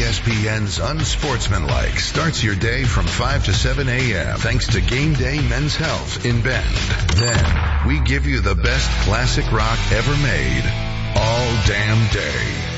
ESPN's Unsportsmanlike starts your day from 5 to 7 a.m. thanks to Game Day Men's Health in Bend. Then we give you the best classic rock ever made all damn day.